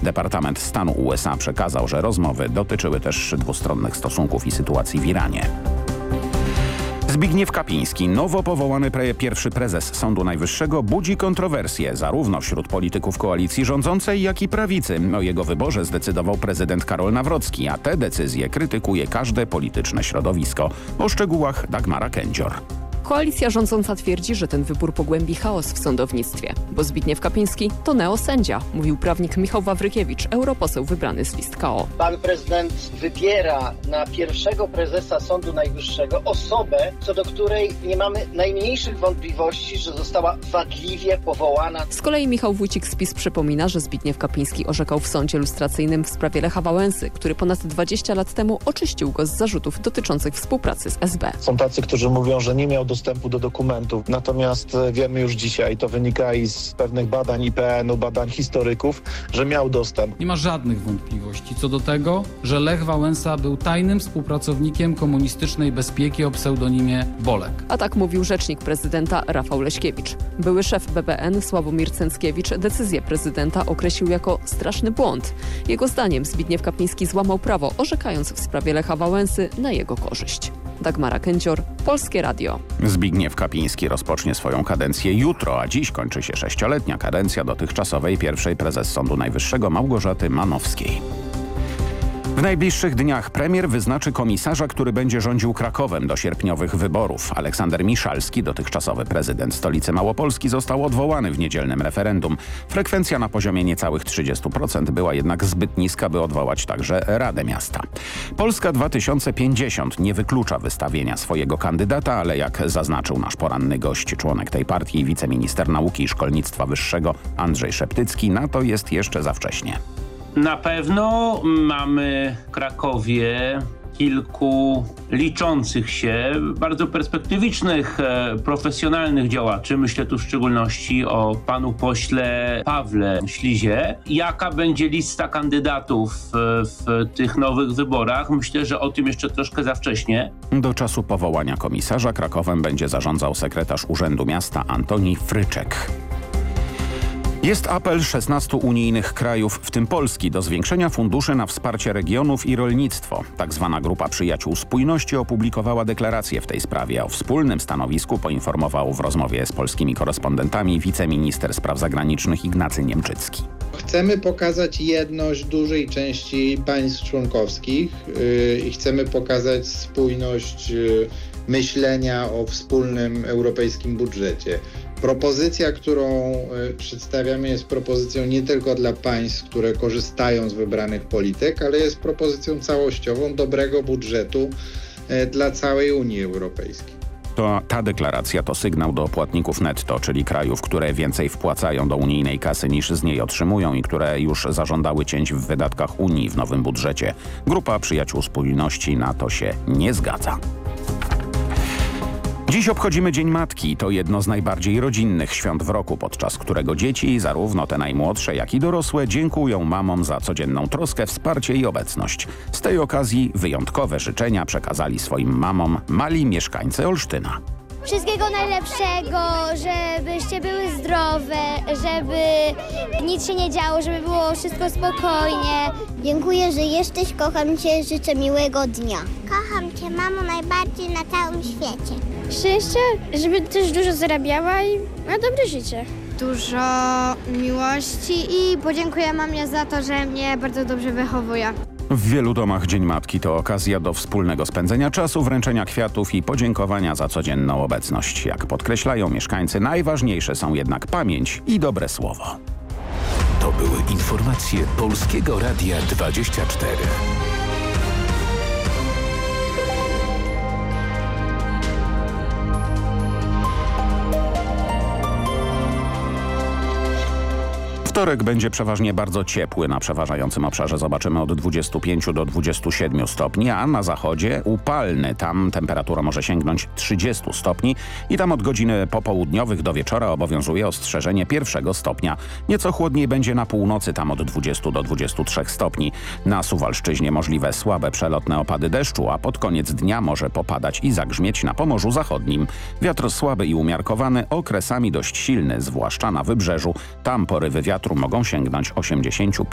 Departament Stanu USA przekazał, że rozmowy dotyczyły też dwustronnych stosunków i sytuacji w Iranie. Zbigniew Kapiński, nowo powołany pierwszy prezes Sądu Najwyższego, budzi kontrowersje zarówno wśród polityków koalicji rządzącej, jak i prawicy. O jego wyborze zdecydował prezydent Karol Nawrocki, a te decyzje krytykuje każde polityczne środowisko. O szczegółach Dagmara Kędzior. Koalicja rządząca twierdzi, że ten wybór pogłębi chaos w sądownictwie, bo Zbigniew Kapiński to neosędzia, mówił prawnik Michał Wawrykiewicz, europoseł wybrany z list KO. Pan prezydent wybiera na pierwszego prezesa Sądu Najwyższego osobę, co do której nie mamy najmniejszych wątpliwości, że została wadliwie powołana. Z kolei Michał Wójcik z PiS przypomina, że Zbigniew Kapiński orzekał w sądzie lustracyjnym w sprawie Lecha Wałęsy, który ponad 20 lat temu oczyścił go z zarzutów dotyczących współpracy z SB. Są tacy, którzy mówią, że nie miał dostępu do dokumentów. Natomiast wiemy już dzisiaj, to wynika i z pewnych badań IPN-u, badań historyków, że miał dostęp. Nie ma żadnych wątpliwości co do tego, że Lech Wałęsa był tajnym współpracownikiem komunistycznej bezpieki o pseudonimie Bolek. A tak mówił rzecznik prezydenta Rafał Leśkiewicz. Były szef BBN Sławomir Cęckiewicz decyzję prezydenta określił jako straszny błąd. Jego zdaniem Zbigniew Kapiński złamał prawo, orzekając w sprawie Lecha Wałęsy na jego korzyść. Dagmara Kędzior, Polskie Radio. Zbigniew Kapiński rozpocznie swoją kadencję jutro, a dziś kończy się 6-letnia kadencja dotychczasowej pierwszej prezes Sądu Najwyższego Małgorzaty Manowskiej. W najbliższych dniach premier wyznaczy komisarza, który będzie rządził Krakowem do sierpniowych wyborów. Aleksander Miszalski, dotychczasowy prezydent stolicy Małopolski, został odwołany w niedzielnym referendum. Frekwencja na poziomie niecałych 30% była jednak zbyt niska, by odwołać także Radę Miasta. Polska 2050 nie wyklucza wystawienia swojego kandydata, ale jak zaznaczył nasz poranny gość, członek tej partii, wiceminister nauki i szkolnictwa wyższego Andrzej Szeptycki, na to jest jeszcze za wcześnie. Na pewno mamy w Krakowie kilku liczących się, bardzo perspektywicznych, profesjonalnych działaczy. Myślę tu w szczególności o panu pośle Pawle Ślizie. Jaka będzie lista kandydatów w tych nowych wyborach? Myślę, że o tym jeszcze troszkę za wcześnie. Do czasu powołania komisarza Krakowem będzie zarządzał sekretarz Urzędu Miasta Antoni Fryczek. Jest apel 16 unijnych krajów, w tym Polski, do zwiększenia funduszy na wsparcie regionów i rolnictwo. Tak zwana Grupa Przyjaciół Spójności opublikowała deklarację w tej sprawie. O wspólnym stanowisku poinformował w rozmowie z polskimi korespondentami wiceminister spraw zagranicznych Ignacy Niemczycki. Chcemy pokazać jedność dużej części państw członkowskich i chcemy pokazać spójność myślenia o wspólnym europejskim budżecie. Propozycja, którą przedstawiamy, jest propozycją nie tylko dla państw, które korzystają z wybranych polityk, ale jest propozycją całościową dobrego budżetu dla całej Unii Europejskiej. Ta deklaracja to sygnał do płatników netto, czyli krajów, które więcej wpłacają do unijnej kasy niż z niej otrzymują i które już zażądały cięć w wydatkach Unii w nowym budżecie. Grupa Przyjaciół Spójności na to się nie zgadza. Dziś obchodzimy Dzień Matki. To jedno z najbardziej rodzinnych świąt w roku, podczas którego dzieci, zarówno te najmłodsze, jak i dorosłe, dziękują mamom za codzienną troskę, wsparcie i obecność. Z tej okazji wyjątkowe życzenia przekazali swoim mamom mali mieszkańcy Olsztyna. Wszystkiego najlepszego, żebyście były zdrowe, żeby nic się nie działo, żeby było wszystko spokojnie. Dziękuję, że jesteś, kocham Cię, życzę miłego dnia. Kocham Cię, mamo, najbardziej na całym świecie. Szczęścia, żeby też dużo zarabiała i ma dobre życie. Dużo miłości i podziękuję mamie za to, że mnie bardzo dobrze wychowuje. W wielu domach Dzień Matki to okazja do wspólnego spędzenia czasu, wręczenia kwiatów i podziękowania za codzienną obecność. Jak podkreślają mieszkańcy, najważniejsze są jednak pamięć i dobre słowo. To były informacje Polskiego Radia 24. Wtorek będzie przeważnie bardzo ciepły. Na przeważającym obszarze zobaczymy od 25 do 27 stopni, a na zachodzie upalny. Tam temperatura może sięgnąć 30 stopni i tam od godziny popołudniowych do wieczora obowiązuje ostrzeżenie 1 stopnia. Nieco chłodniej będzie na północy, tam od 20 do 23 stopni. Na Suwalszczyźnie możliwe słabe przelotne opady deszczu, a pod koniec dnia może popadać i zagrzmieć na Pomorzu Zachodnim. Wiatr słaby i umiarkowany, okresami dość silny, zwłaszcza na wybrzeżu. Tam porywy wiatru mogą sięgnąć 85